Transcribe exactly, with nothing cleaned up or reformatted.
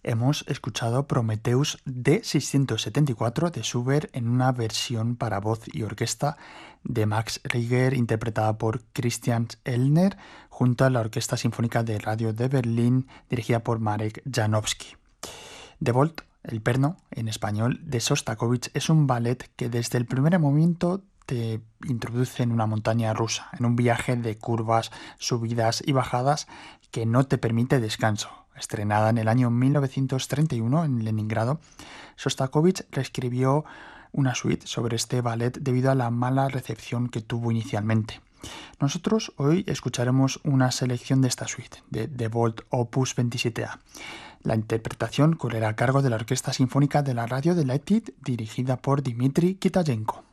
Hemos escuchado Prometheus D seiscientos setenta y cuatro de Schubert en una versión para voz y orquesta de Max Reger interpretada por Christian Ellner junto a la Orquesta Sinfónica de Radio de Berlín dirigida por Marek Janowski. The Bolt, el perno en español, de Sostakovich es un ballet que desde el primer momento te introduce en una montaña rusa, en un viaje de curvas, subidas y bajadas que no te permite descanso. Estrenada en el año mil novecientos treinta y uno en Leningrado, Sostakovich reescribió una suite sobre este ballet debido a la mala recepción que tuvo inicialmente. Nosotros hoy escucharemos una selección de esta suite, de The Bolt Opus veintisiete A. La interpretación correrá a cargo de la Orquesta Sinfónica de la Radio de Leipzig, dirigida por Dmitri Kitayenko.